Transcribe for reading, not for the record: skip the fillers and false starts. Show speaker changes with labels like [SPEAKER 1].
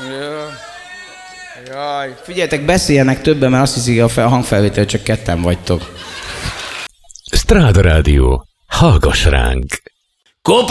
[SPEAKER 1] Jaj, figyeljetek, beszéljenek többen, mert azt hiszik, a hangfelvétel csak ketten vagytok.
[SPEAKER 2] Stráda Rádió. Hallgass ránk!